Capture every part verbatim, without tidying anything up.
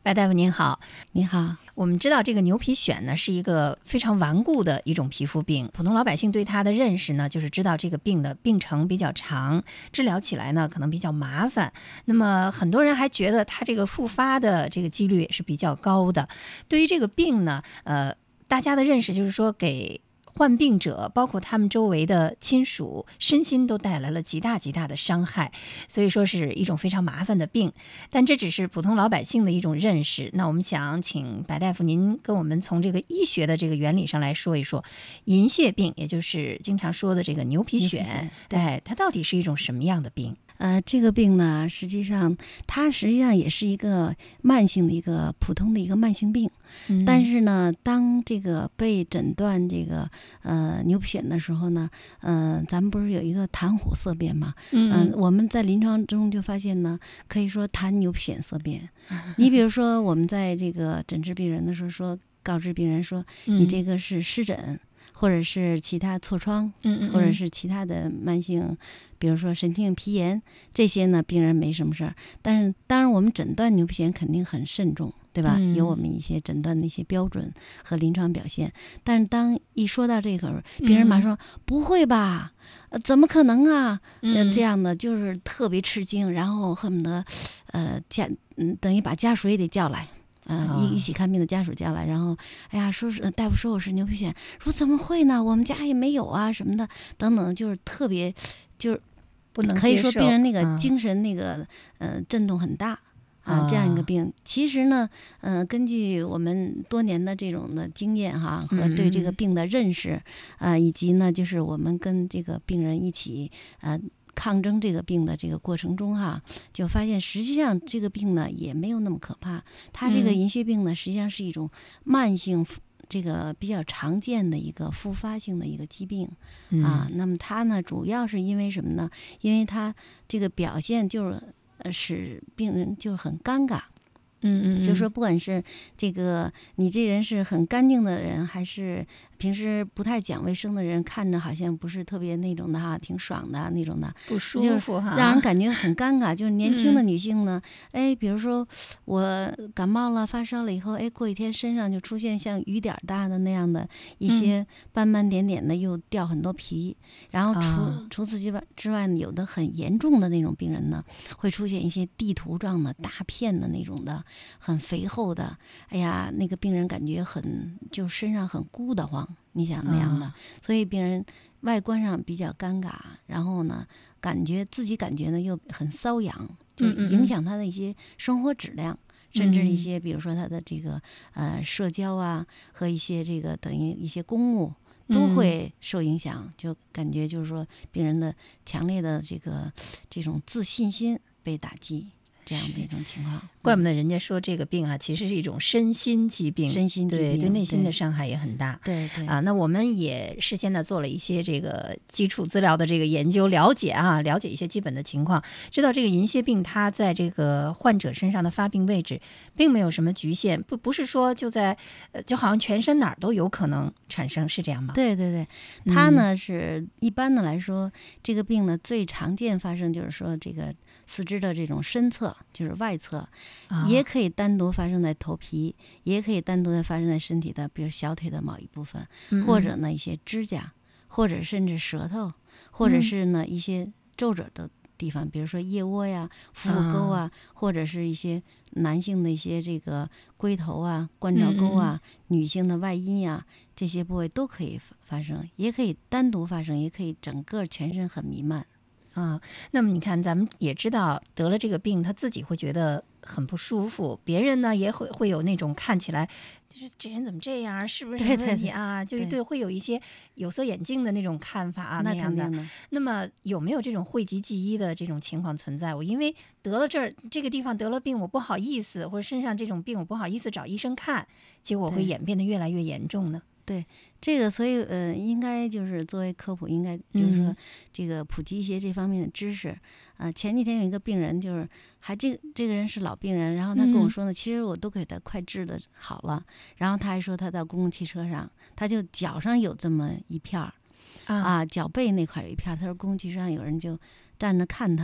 白大夫您好。 你好。 我们知道这个牛皮癣呢是一个非常顽固的一种皮肤病，普通老百姓对它的认识呢就是知道这个病的病程比较长，治疗起来呢可能比较麻烦，那么很多人还觉得它这个复发的这个几率也是比较高的。对于这个病呢，呃，大家的认识就是说给患病者包括他们周围的亲属身心都带来了极大极大的伤害，所以说是一种非常麻烦的病。但这只是普通老百姓的一种认识，那我们想请白大夫您跟我们从这个医学的这个原理上来说一说银屑病，也就是经常说的这个牛皮癣，哎，它到底是一种什么样的病？ 呃，这个病呢，实际上它实际上也是一个慢性的一个普通的一个慢性病，嗯、但是呢，当这个被诊断这个呃牛皮癣的时候呢，呃，咱们不是有一个谈虎色变吗？嗯、呃，我们在临床中就发现呢，可以说谈牛皮癣色变。你比如说，我们在这个诊治病人的时候说，告知病人说，你这个是湿疹。或者是其他痤疮，或者是其他的慢性，比如说神经皮炎，这些呢病人没什么事儿。但是当然我们诊断牛皮癣肯定很慎重，对吧？有我们一些诊断的一些标准和临床表现。但是当一说到这个，病人马上说、嗯、不会吧、呃、怎么可能啊、呃、这样的就是特别吃惊，然后恨不得呃家嗯等于把家属也得叫来。呃，一一起看病的家属叫来，然后，哎呀，说是大夫说我是牛皮癣，说怎么会呢？我们家也没有啊，什么的，等等，就是特别，就是不能可以说病人那个嗯、 精神那个呃震动很大啊、呃，这样一个病。其实呢，嗯、呃，根据我们多年的这种的经验哈和对这个病的认识，啊、呃，以及呢，就是我们跟这个病人一起呃。抗争这个病的这个过程中哈，就发现实际上这个病呢也没有那么可怕。它这个银屑病呢，实际上是一种慢性这个比较常见的一个复发性的一个疾病、嗯、啊。那么它呢，主要是因为什么呢？因为它这个表现就是呃使病人就很尴尬。 嗯嗯， 就是说不管是这个你这人是很干净的人，还是平时不太讲卫生的人，看着好像不是特别那种的哈，挺爽的那种的， 不舒服哈， 让人感觉很尴尬。就是年轻的女性呢，嗯、哎，比如说我感冒了、发烧了以后，哎，过几天身上就出现像雨点大的那样的一些斑斑点点的，又掉很多皮。嗯、然后除、啊、除此之外之外呢，有的很严重的那种病人呢，会出现一些地图状的大片的那种的。很肥厚的，哎呀，那个病人感觉很就身上很孤得慌，你想那样的，啊、所以病人外观上比较尴尬，然后呢，感觉自己感觉呢又很瘙痒，就影响他的一些生活质量，嗯嗯甚至一些比如说他的这个呃社交啊和一些这个等于一些公务都会受影响，嗯、就感觉就是说病人的强烈的这个这种自信心被打击。这样的一种情况， 怪不得人家说这个病啊，其实是一种身心疾病， 身心疾病对对内心的伤害也很大。 对对啊，那我们也事先呢做了一些这个基础资料的这个研究，了解啊，了解一些基本的情况，知道这个银屑病它在这个患者身上的发病位置并没有什么局限，不不是说就在呃就好像全身哪儿都有可能产生，是这样吗？ 对对对，它呢、嗯、是一般的来说，这个病呢最常见发生就是说这个四肢的这种身侧。就是外侧，也可以单独发生在头皮，啊、也可以单独的发生在身体的，比如小腿的某一部分，嗯、或者呢一些指甲，或者甚至舌头，或者是呢一些皱褶的地方，比如说腋窝呀、腹股沟啊，啊或者是一些男性的一些这个龟头啊、冠状沟啊，嗯、女性的外阴呀，这些部位都可以发生，也可以单独发生，也可以整个全身很弥漫。 啊，那么你看，咱们也知道得了这个病，他自己会觉得很不舒服，别人呢也会会有那种看起来就是这人怎么这样，是不是什么问题啊？ 对对对就对，会有一些有色眼镜的那种看法啊， 那样的。 的那么有没有这种讳疾忌医的这种情况存在？我因为得了这儿这个地方得了病，我不好意思，或者身上这种病我不好意思找医生看，结果会演变得越来越严重呢？ 对这个，所以呃，应该就是作为科普，应该就是说这个普及一些这方面的知识。啊、呃，前几天有一个病人，就是还这个这个人是老病人，然后他跟我说呢，嗯、其实我都给他快治的好了，然后他还说他到公共汽车上，他就脚上有这么一片儿，啊，脚背那块有一片儿，他说公共汽车上有人就站着看他。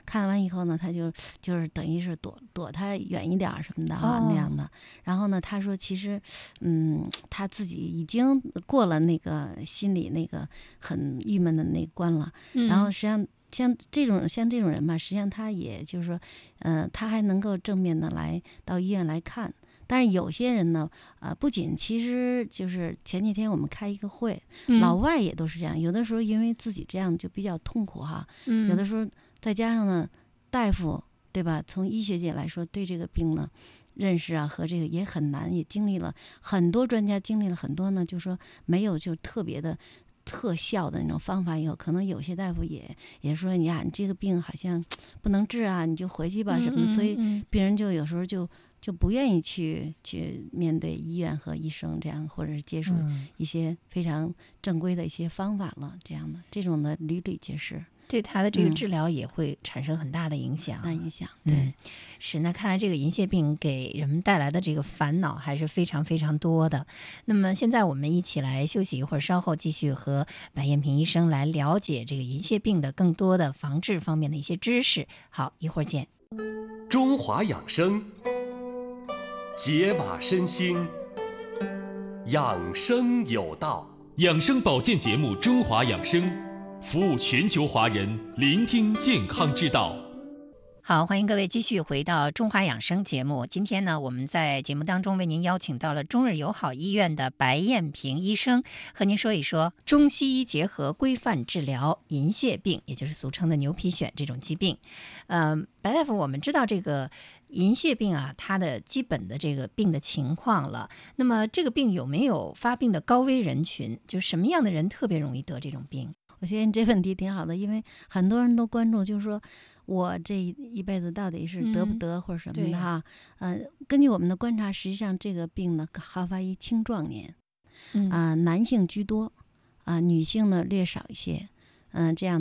看完以后呢，他就就是等于是躲躲他远一点什么的啊、 哦、 那样的。然后呢，他说其实，嗯，他自己已经过了那个心里那个很郁闷的那个关了。 嗯、 然后实际上像这种像这种人吧，实际上他也就是说，呃，他还能够正面的来到医院来看。但是有些人呢，呃，不仅其实就是前几天我们开一个会， 嗯、 老外也都是这样。有的时候因为自己这样就比较痛苦哈， 嗯、 有的时候再加上呢，大夫对吧？从医学界来说，对这个病呢认识啊和这个也很难，也经历了很多专家经历了很多呢，就说没有就特别的特效的那种方法，以后可能有些大夫也也说你啊，你这个病好像不能治啊，你就回去吧什么的，所以病人就有时候就就不愿意去去面对医院和医生这样，或者是接触一些非常正规的一些方法了，这样的这种的屡屡皆是。 对他的这个治疗也会产生很大的影响， 嗯、大影响。对、 嗯，是。那看来这个银屑病给人们带来的这个烦恼还是非常非常多的。那么现在我们一起来休息一会儿，稍后继续和白燕平医生来了解这个银屑病的更多的防治方面的一些知识。好，一会儿见。 中华养生，解码身心，养生有道。 养生保健节目《中华养生》，服务全球华人，聆听健康之道。 好，欢迎各位继续回到中华养生节目。今天呢，我们在节目当中为您邀请到了中日友好医院的白燕平医生，和您说一说中西医结合规范治疗银屑病，也就是俗称的牛皮癣这种疾病。嗯、呃，白大夫，我们知道这个银屑病啊，它的基本的这个病的情况了。那么这个病有没有发病的高危人群？就什么样的人特别容易得这种病？ 我觉得你这问题挺好的，因为很多人都关注，就是说我这一辈子到底是得不得或者什么的哈。嗯、呃，根据我们的观察，实际上这个病呢好发于青壮年，啊、 嗯呃，男性居多，啊、呃，女性呢略少一些，嗯、呃，这样。